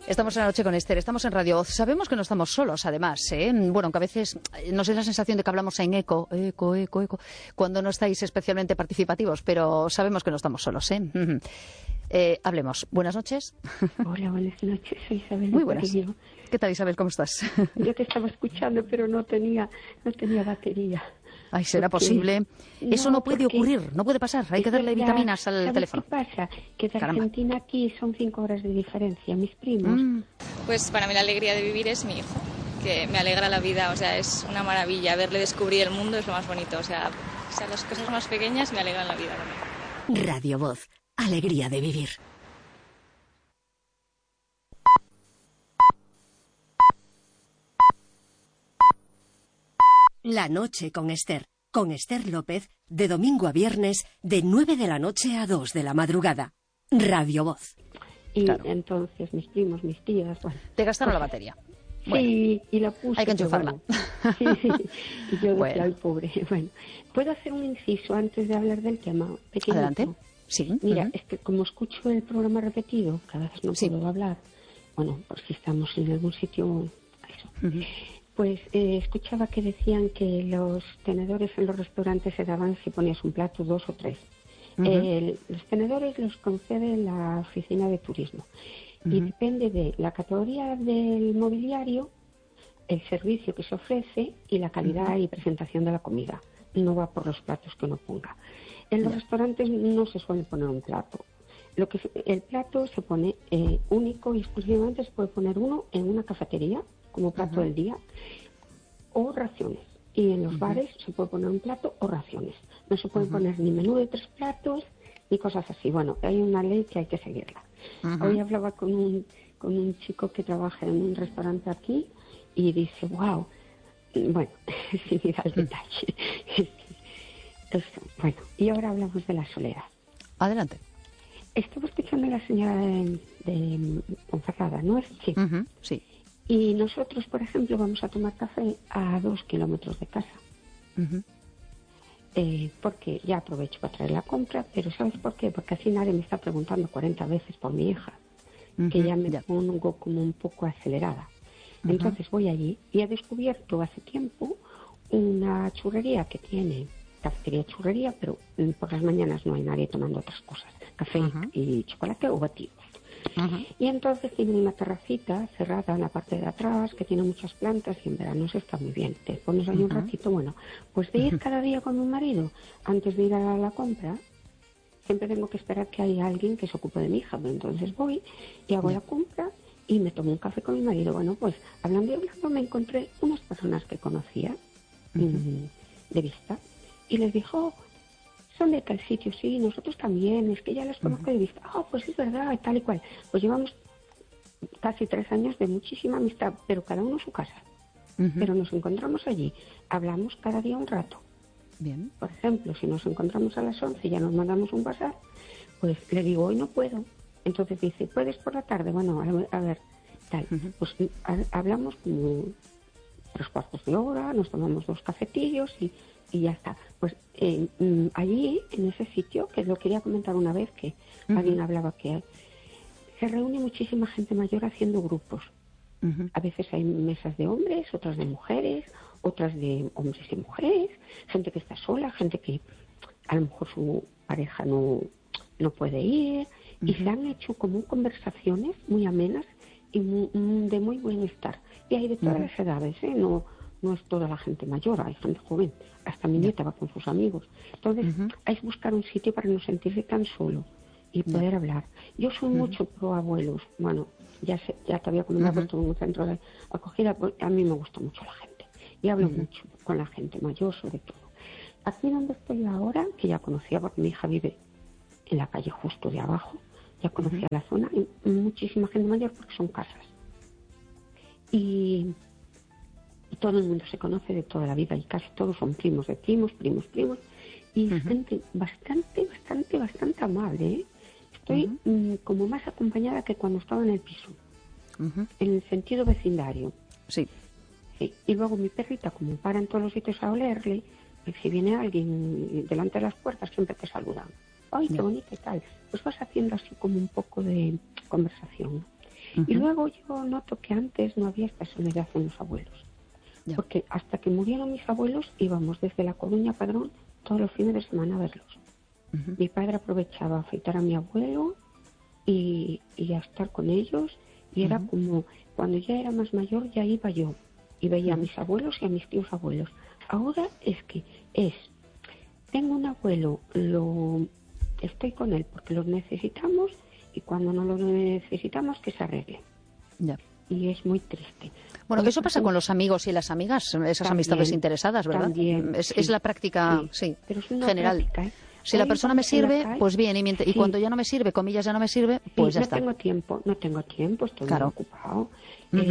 Estamos en La Noche con Esther, estamos en Radio Voz. Sabemos que no estamos solos, además, ¿eh? Bueno, aunque a veces nos da la sensación de que hablamos en eco, cuando no estáis especialmente participativos, pero sabemos que no estamos solos, ¿eh? Hablemos. Buenas noches. Hola, buenas noches. Soy Isabel. Muy buenas. ¿Qué tal, Isabel? ¿Cómo estás? Yo te estaba escuchando, pero no tenía batería. Ay, ¿será posible? Eso no puede ocurrir, no puede pasar. Hay que darle vitaminas al teléfono. ¿Qué pasa? Que de Argentina aquí son 5 horas de diferencia. Mis primos. Pues para mí la alegría de vivir es mi hijo, que me alegra la vida. O sea, es una maravilla. Verle descubrir el mundo es lo más bonito. O sea, las cosas más pequeñas me alegran la vida. Radio Voz. Alegría de vivir. La noche con Esther López, de domingo a viernes, de 9 de la noche a 2 de la madrugada. Radio Voz. Y claro. Entonces mis primos, mis tías... Bueno, te gastaron la batería. Bueno, sí, y la puse... Hay que enchufarla. Bueno, sí, y yo decía, ay, pobre. Bueno, ¿puedo hacer un inciso antes de hablar del tema? Pequeñito. Adelante. Sí. Mira, es que como escucho el programa repetido, cada vez no puedo hablar. Bueno, por si estamos en algún sitio... Eso. Pues escuchaba que decían que los tenedores en los restaurantes se daban si ponías un plato, 2 o 3. Los tenedores los concede la oficina de turismo. Y depende de la categoría del mobiliario, el servicio que se ofrece y la calidad y presentación de la comida. No va por los platos que uno ponga. En los restaurantes no se suele poner un plato. El plato se pone único y exclusivamente se puede poner uno en una cafetería como plato del día, o raciones. Y en los bares se puede poner un plato o raciones. No se puede poner ni menú de 3 platos, ni cosas así. Bueno, hay una ley que hay que seguirla. Hoy hablaba con un chico que trabaja en un restaurante aquí y dice, wow, bueno, sin ir al detalle. Entonces, bueno, y ahora hablamos de la soledad. Adelante. Estaba escuchando a la señora de Ponferrada, ¿no es? Sí. Sí. Y nosotros, por ejemplo, vamos a tomar café a 2 kilómetros de casa. Porque ya aprovecho para traer la compra, pero ¿sabes por qué? Porque así nadie me está preguntando 40 veces por mi hija, que ya me pongo como un poco acelerada. Entonces voy allí y he descubierto hace tiempo una churrería que tiene cafetería churrería, pero por las mañanas no hay nadie tomando otras cosas, café y chocolate o batidos. Y entonces tiene una terracita cerrada en la parte de atrás que tiene muchas plantas y en verano se está muy bien. Te pones ahí un ratito, bueno, pues de ir cada día con mi marido antes de ir a la compra, siempre tengo que esperar que haya alguien que se ocupe de mi hija, pero entonces voy y hago la compra y me tomo un café con mi marido. Bueno, pues hablando y hablando me encontré unas personas que conocía de vista y les dijo, son de tal sitio, sí, nosotros también, es que ya los conozco de vista. Pues es verdad, tal y cual. Pues llevamos casi 3 años de muchísima amistad, pero cada uno en su casa. Pero nos encontramos allí, hablamos cada día un rato. Bien. Por ejemplo, si nos encontramos a las 11 y ya nos mandamos un WhatsApp, pues le digo, hoy no puedo. Entonces dice, ¿puedes por la tarde? Bueno, a ver, tal. Pues hablamos como 3/4 de hora, nos tomamos 2 cafetillos y ya está. Pues allí, en ese sitio, que lo quería comentar una vez, que alguien hablaba que se reúne muchísima gente mayor haciendo grupos. A veces hay mesas de hombres, otras de mujeres, otras de hombres y mujeres, gente que está sola, gente que a lo mejor su pareja no puede ir, y se han hecho como conversaciones muy amenas y de muy buen estar. Y hay de todas las edades, no es toda la gente mayor, hay gente joven, hasta mi nieta va con sus amigos. Entonces, hay que buscar un sitio para no sentirse tan solo y poder hablar. Yo soy mucho pro abuelos. Bueno, ya te había comentado que estuve en un centro de acogida, pues a mí me gusta mucho la gente. Y hablo mucho con la gente mayor, sobre todo. Aquí donde estoy ahora, que ya conocía, porque mi hija vive en la calle justo de abajo, ya conocía la zona, y muchísima gente mayor porque son casas. Y todo el mundo se conoce de toda la vida y casi todos son primos de primos, y gente bastante amable, ¿eh? Estoy como más acompañada que cuando estaba en el piso, en el sentido vecindario. Sí. Y luego mi perrita, como para en todos los sitios a olerle, pues si viene alguien delante de las puertas siempre te saludan. ¡Ay, qué bonita y tal! Pues vas haciendo así como un poco de conversación. Y luego yo noto que antes no había esta soledad en los abuelos. Ya. Porque hasta que murieron mis abuelos íbamos desde La Coruña a Padrón todos los fines de semana a verlos. Mi padre aprovechaba a afeitar a mi abuelo y a estar con ellos, y era como, cuando ya era más mayor ya iba yo y veía a mis abuelos y a mis tíos abuelos. Ahora es que tengo un abuelo, estoy con él porque lo necesitamos, y cuando no lo necesitamos que se arregle. Ya. Y es muy triste. Bueno, eso pasa con los amigos y las amigas, esas También, amistades interesadas, ¿verdad? también, Es la práctica, sí, Pero es una general. práctica, ¿eh? Si la Hoy persona me vamos en la sirve, calle, pues bien, y sí. cuando ya no me sirve, comillas, ya no me sirve, pues Sí, ya está. No tengo tiempo, estoy Claro. muy ocupado.